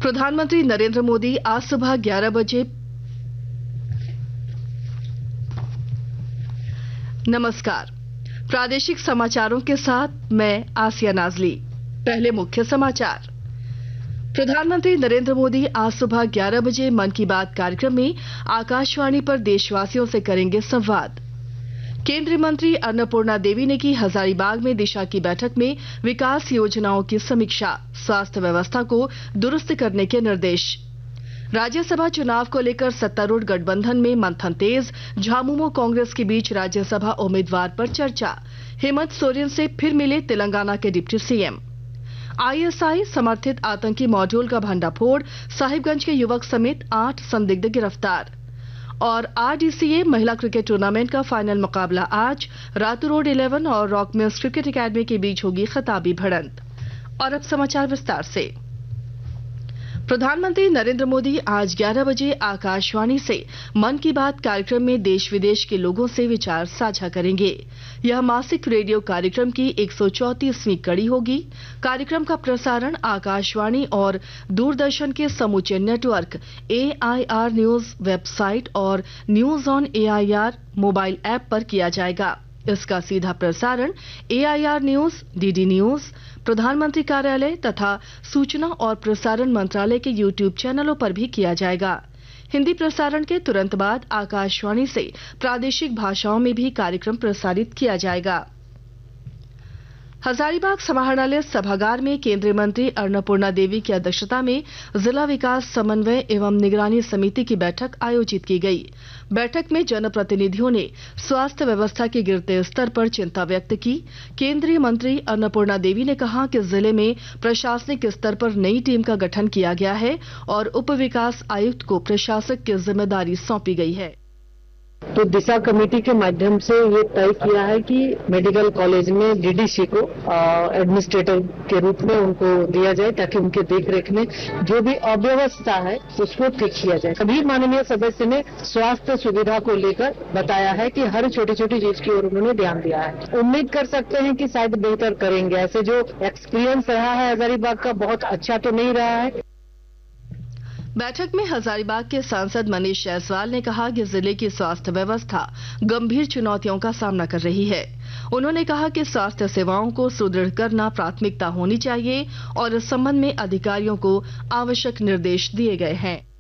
प्रधानमंत्री नरेंद्र मोदी आज सुबह 11 बजे। नमस्कार, प्रादेशिक समाचारों के साथ मैं आसिया नाजली। पहले मुख्य समाचार। प्रधानमंत्री नरेंद्र मोदी आज सुबह 11 बजे मन की बात कार्यक्रम में आकाशवाणी पर देशवासियों से करेंगे संवाद। केंद्रीय मंत्री अन्नपूर्णा देवी ने की हजारीबाग में दिशा की बैठक में विकास योजनाओं की समीक्षा, स्वास्थ्य व्यवस्था को दुरुस्त करने के निर्देश। राज्यसभा चुनाव को लेकर सत्तारूढ़ गठबंधन में मंथन तेज, झामुमो कांग्रेस के बीच राज्यसभा उम्मीदवार पर चर्चा। हेमंत सोरेन से फिर मिले तेलंगाना के डिप्टी सीएम। आईएसआई समर्थित आतंकी मॉड्यूल का भंडाफोड़, साहिबगंज के युवक समेत 8 संदिग्ध गिरफ्तार। और आरडीसीए महिला क्रिकेट टूर्नामेंट का फाइनल मुकाबला आज रातू रोड 11 और रॉकमिल्स क्रिकेट एकेडमी के बीच होगी खिताबी भिड़ंत। और अब समाचार विस्तार से। प्रधानमंत्री नरेंद्र मोदी आज 11 बजे आकाशवाणी से मन की बात कार्यक्रम में देश विदेश के लोगों से विचार साझा करेंगे। यह मासिक रेडियो कार्यक्रम की 134वीं कड़ी होगी। कार्यक्रम का प्रसारण आकाशवाणी और दूरदर्शन के समूचे नेटवर्क, एआईआर न्यूज वेबसाइट और news on AIR mobile app पर किया जाएगा। इसका सीधा प्रसारण एआईआर न्यूज, डीडी न्यूज, प्रधानमंत्री कार्यालय तथा सूचना और प्रसारण मंत्रालय के यूट्यूब चैनलों पर भी किया जाएगा। हिंदी प्रसारण के तुरंत बाद आकाशवाणी से प्रादेशिक भाषाओं में भी कार्यक्रम प्रसारित किया जाएगा। हजारीबाग समाहरणालय सभागार में केंद्रीय मंत्री अन्नपूर्णा देवी की अध्यक्षता में जिला विकास समन्वय एवं निगरानी समिति की बैठक आयोजित की गई। बैठक में जनप्रतिनिधियों ने स्वास्थ्य व्यवस्था के गिरते स्तर पर चिंता व्यक्त की। केंद्रीय मंत्री अन्नपूर्णा देवी ने कहा कि जिले में प्रशासनिक स्तर पर नई टीम का गठन किया गया है और उप विकास आयुक्त को प्रशासक की जिम्मेदारी सौंपी गई है। तो दिशा कमेटी के माध्यम से ये तय किया है कि मेडिकल कॉलेज में डीडीसी को एडमिनिस्ट्रेटर के रूप में उनको दिया जाए, ताकि उनके देखरेख में जो भी अव्यवस्था है उसको ठीक किया जाए। सभी माननीय सदस्य ने स्वास्थ्य सुविधा को लेकर बताया है कि हर छोटी छोटी चीज की ओर उन्होंने ध्यान दिया है। उम्मीद कर सकते हैं कि शायद बेहतर करेंगे। ऐसे जो एक्सपीरियंस रहा है हजारीबाग का, बहुत अच्छा तो नहीं रहा है। बैठक में हजारीबाग के सांसद मनीष जायसवाल ने कहा कि जिले की स्वास्थ्य व्यवस्था गंभीर चुनौतियों का सामना कर रही है। उन्होंने कहा कि स्वास्थ्य सेवाओं को सुदृढ़ करना प्राथमिकता होनी चाहिए और इस संबंध में अधिकारियों को आवश्यक निर्देश दिए गए हैं।